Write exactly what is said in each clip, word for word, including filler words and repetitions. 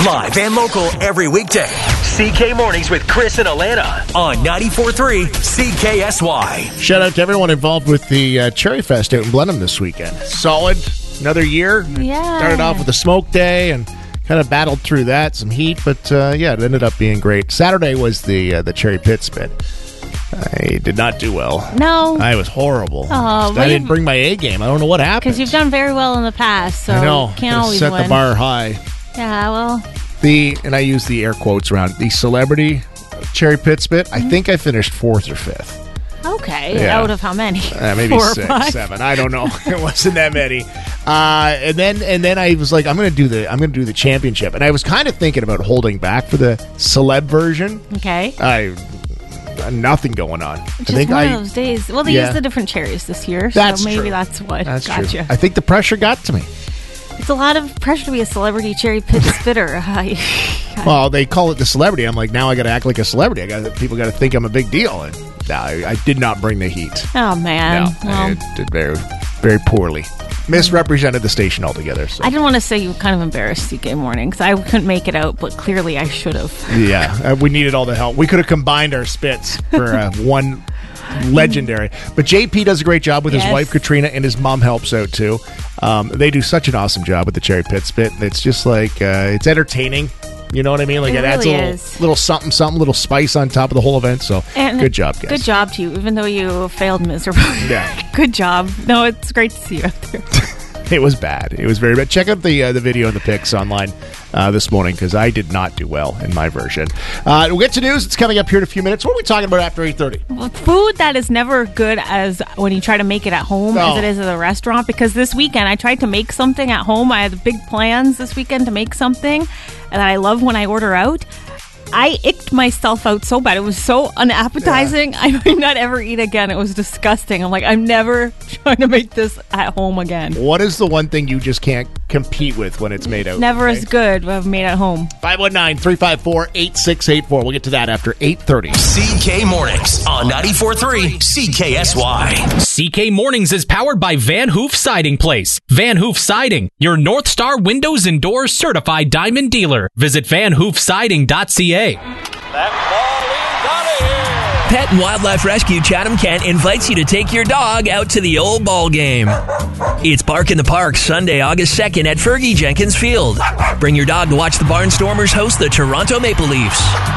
Live and local every weekday. C K Mornings with Chris and Alana on ninety-four point three C K S Y. Shout out to everyone involved with the uh, Cherry Fest out in Blenheim this weekend. Solid. Another year. Yeah. Started off with a smoke day and kind of battled through that, some heat, but uh, yeah, it ended up being great. Saturday was the uh, the Cherry Pit Spit. I did not do well. No. I was horrible. Oh, I didn't bring my A game. I don't know what happened. Because you've done very well in the past, so I know. you can't I always set win. the bar high. Yeah, well. The and I use the air quotes around the celebrity Cherry Pit Spit. Mm-hmm. I think I finished fourth or fifth. Okay, yeah. Out of how many? Uh, maybe Four six, or five? seven. I don't know. It wasn't that many. Uh, and then and then I was like, I'm going to do the I'm going to do the championship. And I was kind of thinking about holding back for the celeb version. Okay. I nothing going on. Just I think one I, of those days. Well, they yeah. used the different cherries this year, That's so maybe true. that's what That's got true. you. I think the pressure got to me. It's a lot of pressure to be a celebrity cherry pit spitter. I, I, Well, they call it the celebrity. I'm like, now I got to act like a celebrity. I got people got to think I'm a big deal. And no, I, I did not bring the heat. oh man. No, well, I did very, very poorly. Misrepresented the station altogether. So. I didn't want to say you kind of embarrassed C K Morning because I couldn't make it out, but clearly I should have. Yeah, uh, we needed all the help. We could have combined our spits for uh, one legendary. But J P does a great job with Yes. his wife, Katrina, and his mom helps out, too. Um, they do such an awesome job with the Cherry Pit Spit. It's just like, uh, it's entertaining. You know what I mean? Like It it, adds really a little, is. little something, something, little spice on top of the whole event. So And good job, guys. Good job to you, even though you failed miserably. Yeah. Good job. No, it's great to see you out there. It was bad. It was very bad. Check out the uh, the video and the pics online uh, this morning because I did not do well in my version. Uh, we'll get to news. It's coming up here in a few minutes. What are we talking about after eight thirty? Well, food that is never good as when you try to make it at home No. as it is at a restaurant. Because this weekend I tried to make something at home. I had big plans this weekend to make something that I love when I order out. I icked myself out so bad. It was so unappetizing. Yeah. I might not ever eat again. It was disgusting. I'm like, I'm never trying to make this at home again. What is the one thing you just can't compete with when it's made out? Never okay? as good when made at home. five one nine, three five four, eight six eight four. We'll get to that after eight thirty. C K Mornings on ninety-four point three C K S Y. C K Mornings is powered by Van Hoof Siding Place. Van Hoof Siding, your North Star Windows and Doors certified diamond dealer. Visit van hoof siding dot c a. That ball is out of here. Pet and Wildlife Rescue Chatham-Kent invites you to take your dog out to the old ball game. It's Bark in the Park, Sunday, August second at Fergie Jenkins Field. Bring your dog to watch the Barnstormers host the Toronto Maple Leafs.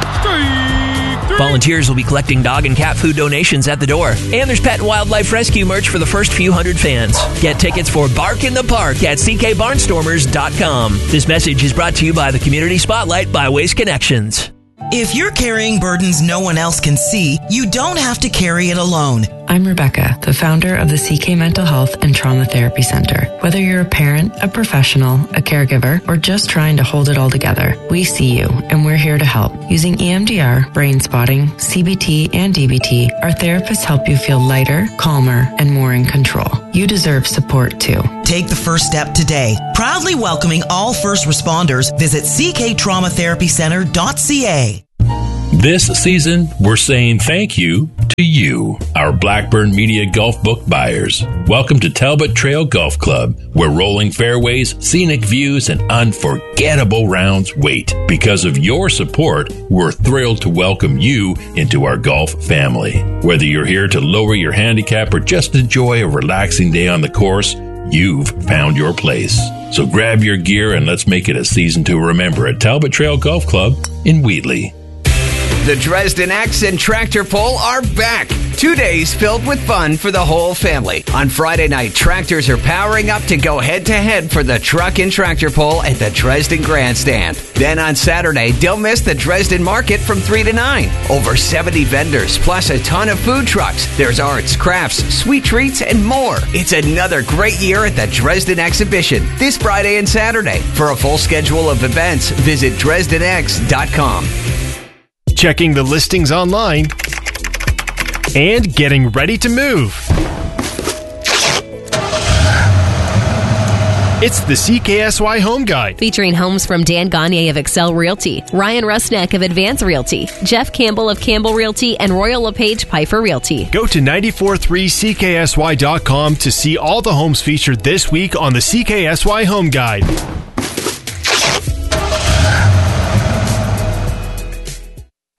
Volunteers will be collecting dog and cat food donations at the door. And there's Pet and Wildlife Rescue merch for the first few hundred fans. Get tickets for Bark in the Park at c k barnstormers dot com. This message is brought to you by the Community Spotlight by Waste Connections. If you're carrying burdens no one else can see, you don't have to carry it alone. I'm Rebecca, the founder of the C K Mental Health and Trauma Therapy Center. Whether you're a parent, a professional, a caregiver, or just trying to hold it all together, we see you, and we're here to help. Using E M D R, brain spotting, C B T, and D B T, our therapists help you feel lighter, calmer, and more in control. You deserve support, too. Take the first step today. Proudly welcoming all first responders, visit c k trauma therapy center dot c a. This season, we're saying thank you to you, our Blackburn Media Golf book buyers. Welcome to Talbot Trail Golf Club, where rolling fairways, scenic views, and unforgettable rounds wait. Because of your support, we're thrilled to welcome you into our golf family. Whether you're here to lower your handicap or just enjoy a relaxing day on the course, you've found your place. So grab your gear and let's make it a season to remember at Talbot Trail Golf Club in Wheatley. The Dresden X and Tractor Pull are back. Two days filled with fun for the whole family. On Friday night, tractors are powering up to go head-to-head for the Truck and Tractor Pull at the Dresden Grandstand. Then on Saturday, don't miss the Dresden Market from three to nine. Over seventy vendors, plus a ton of food trucks. There's arts, crafts, sweet treats, and more. It's another great year at the Dresden Exhibition this Friday and Saturday. For a full schedule of events, visit dresden x dot com. Checking the listings online and getting ready to move. It's the C K S Y Home Guide. Featuring homes from Dan Gagne of Excel Realty, Ryan Rusnak of Advance Realty, Jeff Campbell of Campbell Realty, and Royal LePage Piper Realty. Go to nine four three c k s y dot com to see all the homes featured this week on the C K S Y Home Guide.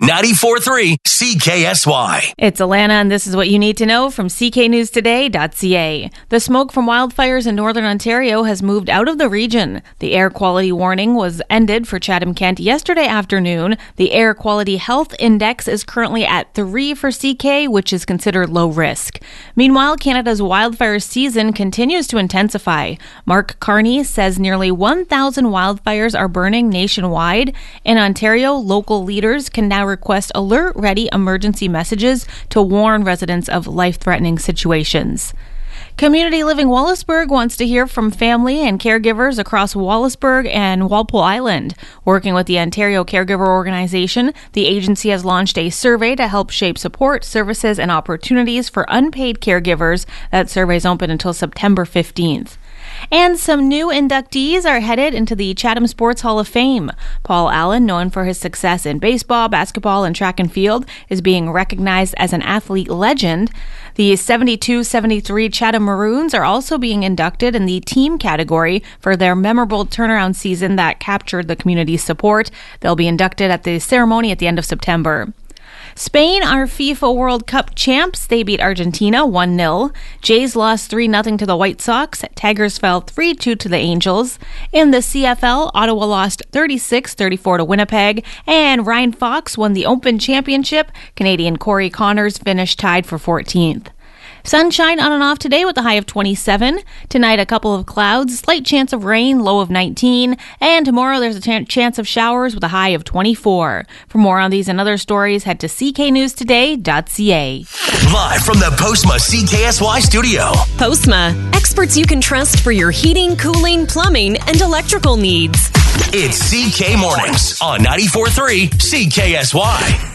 ninety-four point three C K S Y. It's Alana, and this is what you need to know from C K News Today dot C A. The smoke from wildfires in northern Ontario has moved out of the region. The air quality warning was ended for Chatham-Kent yesterday afternoon. The Air Quality Health Index is currently at three for C K, which is considered low risk. Meanwhile, Canada's wildfire season continues to intensify. Mark Carney says nearly one thousand wildfires are burning nationwide. In Ontario, local leaders can now request alert-ready emergency messages to warn residents of life-threatening situations. Community Living Wallaceburg wants to hear from family and caregivers across Wallaceburg and Walpole Island. Working with the Ontario Caregiver Organization, the agency has launched a survey to help shape support, services, and opportunities for unpaid caregivers. That survey is open until September fifteenth. And some new inductees are headed into the Chatham Sports Hall of Fame. Paul Allen, known for his success in baseball, basketball, and track and field, is being recognized as an athlete legend. The seventy-two seventy-three Chatham Maroons are also being inducted in the team category for their memorable turnaround season that captured the community's support. They'll be inducted at the ceremony at the end of September. Spain are FIFA World Cup champs. They beat Argentina one nil. Jays lost three nothing to the White Sox. Tigers fell three two to the Angels. In the C F L, Ottawa lost thirty-six thirty-four to Winnipeg. And Ryan Fox won the Open Championship. Canadian Corey Connors finished tied for fourteenth. Sunshine on and off today with a high of twenty-seven. Tonight, a couple of clouds, slight chance of rain, low of nineteen. And tomorrow, there's a t- chance of showers with a high of twenty-four. For more on these and other stories, head to C K News Today dot C A. Live from the Postma C K S Y studio. Postma, experts you can trust for your heating, cooling, plumbing, and electrical needs. It's C K Mornings on ninety-four point three C K S Y.